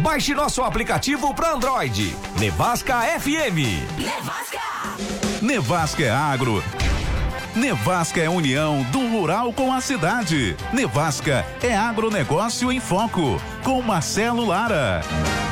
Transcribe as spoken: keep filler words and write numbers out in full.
Baixe nosso aplicativo para Android. Nevasca F M. Nevasca! Nevasca é agro. Nevasca é união do rural com a cidade. Nevasca é agronegócio em foco, com Marcelo Lara.